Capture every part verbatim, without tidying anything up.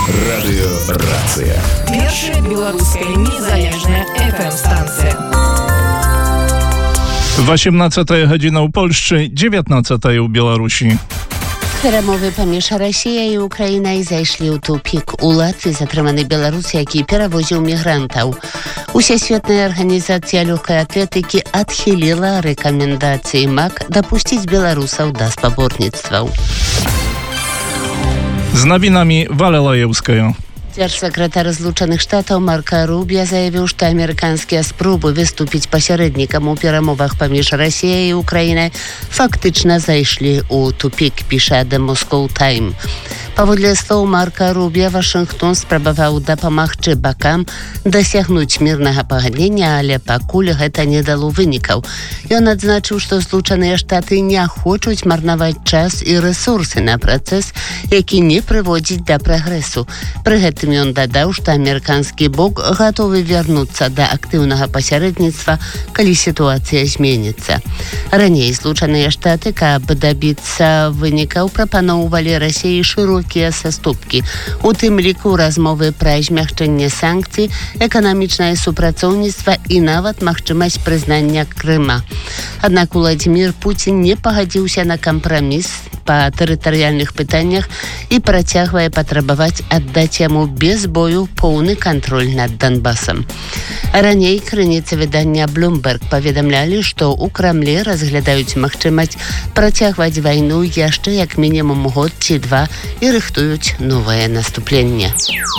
Радыёрацыя. Першая беларуская незалежная эф эм-станцыя. восемнадцатая гадзіна ў Польшчы, dziewiętnastej ў Беларусі. Перамовы паміж Расіяй і Украінай зайшлі ў тупік. У Латвіі затрыманы беларус, які перавозіў мігрантаў. Усесветная арганізацыя лёгкай атлетыкі адхіліла рэкамендацыі МАК дапусціць беларусаў да спаборніцтваў. З навінамі Валя Лаеўская. Дзяржсакратар Злучаных Штатаў Марка Рубіа заявіў, што амерыканскія спробы выступіць пасярэднікам у перамовах паміж Расіяй і Украінай фактычна зайшлі ў тупік, піша The Moscow Times. Паводле слоў Марка Рубіа, Вашынгтон спрабаваў дапамагчы бакам дасягнуць мірнага пагаднення, але пакуль гэта не дало вынікаў. Ён адзначыў, што Злучаныя Штаты не хочуць марнаваць час і рэсурсы на працэс, які не прыводзіць да прагрэсу. Пры гэтым ён дадаў, што амерыканскі бок гатовы вярнуцца да актыўнага пасярэдніцтва, калі сітуацыя зменіцца. Раней Злучаныя Штаты, каб дабіцца вынікаў, прапаноўвалі Расіі шырокія саступкі, у тым ліку размовы пра змягчэнне санкцый, эканамічнае супрацоўніцтва і нават магчымасць прызнання Крыма. Аднак Уладзімір Пуцін не пагадзіўся на кампраміс па тэрытарыяльных пытаннях і працягвае патрабаваць аддаць яму без бою поўны кантроль над Донбасам. Раней крыніцы выдання Bloomberg паведамлялі, што ў Крамлі разглядаюць магчымасць працягваць вайну яшчэ як мінімум год ці два і рыхтуюць новае наступленне.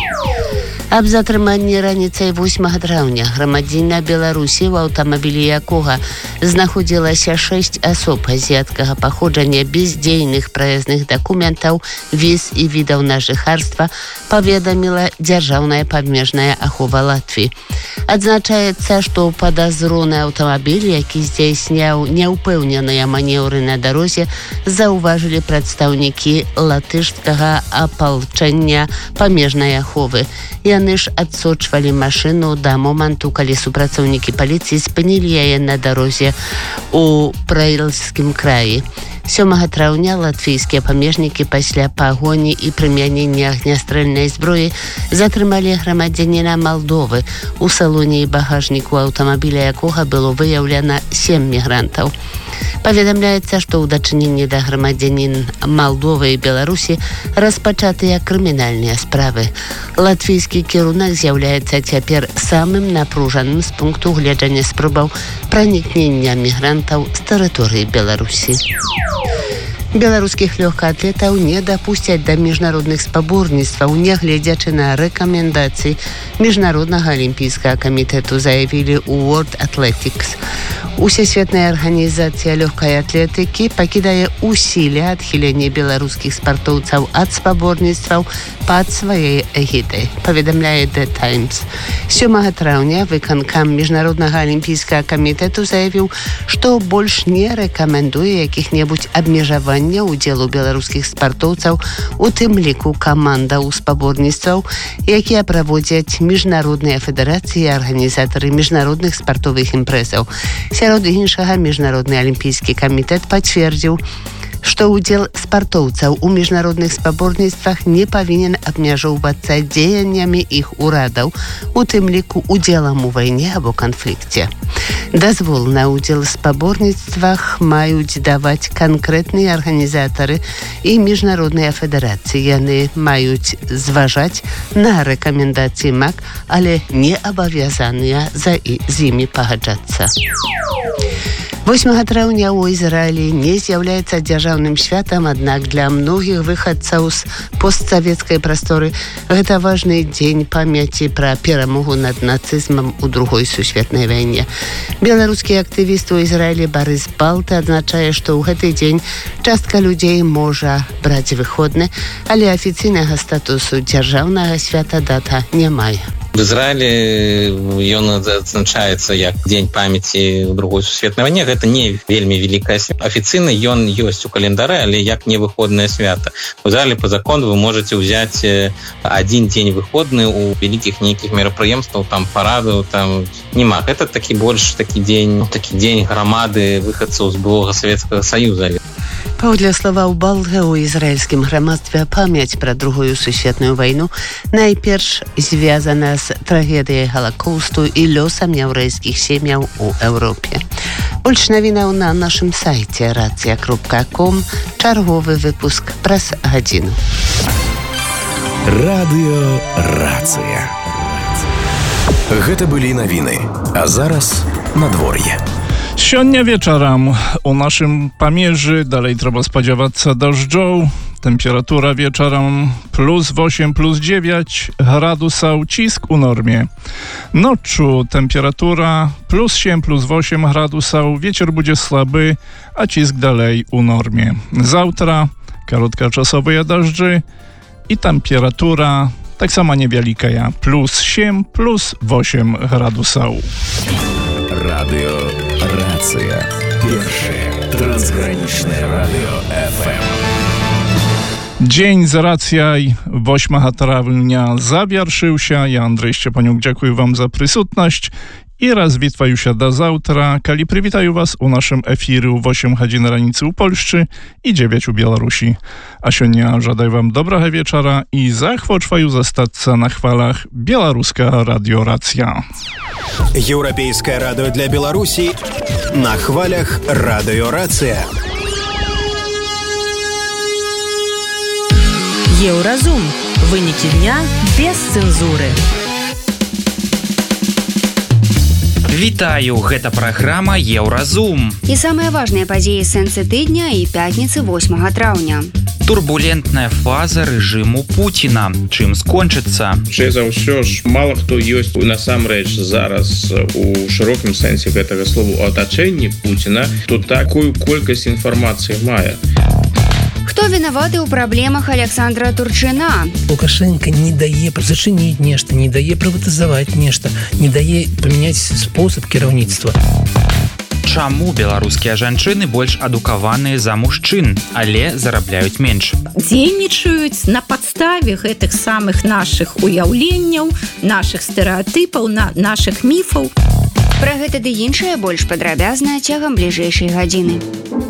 Аб затрыманні раніцай восьмага траўня грамадзяніна Беларусі, у аўтамабілі якога знаходзілася шэсць асоб азіяцкага паходжання без дзейных праязных дакументаў, віз і відаў на жыхарства, паведаміла Дзяржаўная памежная ахова Латвіі. Адзначаецца, што падазроны аўтамабіль, які здзяйсняў няўпэўненыя манеўры на дарозе, заўважылі прадстаўнікі латышскага апалчэння памежнай аховы. Яны ж адсочвалі машыну да моманту, калі супрацоўнікі паліцыі спынілі яе на дарозе у Праілскім краі. сёмага траўня латвійскія памежнікі пасля пагоні і прымянення агнястрэльнай зброі затрымалі грамадзяніна Малдовы, у салоне і багажніку аўтамабіля якога было выяўлена сем мігрантаў. Паведамляецца, што ў дачыненні да грамадзянін Малдовы і Беларусі распачатыя крымінальныя справы. Латвійскі кірунак з'яўляецца цяпер самым напружаным з пункту гледжання спробаў пранікнення мігрантаў з тэрыторыі Беларусі. Беларускіх лёгкаатлетаў не дапусцяць да міжнародных спаборніцтваў, нягледзячы на рэкамендацыі Міжнароднага алімпійскага камітэту, заявілі ў World Athletics. Усесветная арганізацыя лёгкай атлетыкі пакідае ўсілля адхілення беларускіх спартоўцаў ад спаборніцтваў пад сваёй эгідай, паведамляе The Times. сёмага траўня выканкам Міжнароднага алімпійскага камітэту заявіў, што больш не рэкамендуе якіх-небудзь абмежаванняў удзелу беларускіх спартоўцаў, у тым ліку камандаў спаборніцтваў, якія праводзяць міжнародныя федэрацыі і арганізатары міжнародных спартовых імпрэзаў. Сярод іншага, Міжнародны алімпійскі камітэт пацвердзіў, што ўдзел спартоўцаў у міжнародных спаборніцтвах не павінен абмяжоўвацца дзеяннямі іх урадаў, у тым ліку удзелам у вайне або канфлікце. Дазвол на ўдзел у спаборніцтвах маюць даваць канкрэтныя арганізатары і міжнародныя федэрацыі. Яны маюць зважаць на рэкамендацыі МАК, але не абавязаныя за і з імі пагаджацца. восьмага траўня ў Ізраілі не з'яўляецца дзяржаўным святам, аднак для многіх выхадцаў з постсавецкай прасторы гэта важны дзень памяці пра перамогу над нацызмам у другой сусветнай вайне. Беларускі актывіст у Ізраілі Барыс Балты адзначае, што ў гэты дзень частка людзей можа браць выходны, але афіцыйнага статусу дзяржаўнага свята дата не мае. В Ізраілі ён адзначаецца як дзень памяці ў другой сусветнай вайне. Гэта не вельмі вялікае свята. Афіцыйна ён ёсць у календары, але як не выходнае свята. У Ізраілі па закону вы можаце ўзяць адзін дзень выходны у вялікіх нейкіх мерапрыемстваў, там парадаў, там нема. Гэта такі больш такі дзень, такі дзень грамады выхадцаў з былога Савецкага Саюза. Паводле словаў Балга, у ізраільскім грамадстве памяць пра другую сусветную вайну найперш звязана з трагедыяй Галакоўсту і лёсам яўрэйскіх сем'яў у Еўропе. Больш навінаў на нашым сайце рацыя кропка ком. Чарговы выпуск праз гадзіну. Радыё Рацыя. Гэта былі навіны, а зараз надвор'е. Сёння вечарам у нашым памежжы далej трэба спадзявацца дажджоў. Тэмпература вечарам плюс восемь, плюс dziewięć градусаў, ціск у норме. Ноччу тэмпература плюс семь, плюс восемь градусаў, вецер будзе слабы, а ціск далej у норме. Заўтра кароткачасовыя дажджы і тэмпература таксама невялікая, плюс семь, плюс восемь градусаў. Радыё Рацыя. Першае трансгранічнае радыё эф эм. Dzień z racjaj восьмага травня завяршыўся. Я, Андрэй Шчапанюк, дзякую вам за прысутнасць і развітваюся да заўтра, калі прывітаю вас у нашым эфіры ў восьмej гадзіны раніцы ў Польшчы і dziewięć у Беларусі. А сёння жадаю вам добрага вечара і захвочваю застацца на хвалах беларускага радыё Рацыя. Еўрапейскае радыё для Беларусі на хвалях радыё Рацыя. Еўразум. Вынікі дня без цэнзуры. Вітаю, гэта праграма Еўразум. І самыя важныя падзеі сэнсы тыдня і пятніцы восьмага траўня. Турбулентная фаза рэжыму Пуціна. Чым скончыцца? Хутчэй за ўсё ж мала хто ёсць насамрэч зараз у шырокім сэнсе гэтага слова атачэнні Пуціна, то такую колькасць інфармацыі мае. Хто вінаваты ў праблемах Александра Турчына? Лукашенко не дае зачыніць нешта, не дае прыватызаваць нешта, не дае памяняць спосаб кіраўніцтва. Чаму беларускія жанчыны больш адукаваныя за мужчын, але зарабляюць менш? Дзейнічаюць на падставе гэтых самых нашых уяўленняў, нашых стэрэатыпаў, на нашых міфаў. Пра гэта ды іншае больш падрабязна цягам бліжэйшай гадзіны.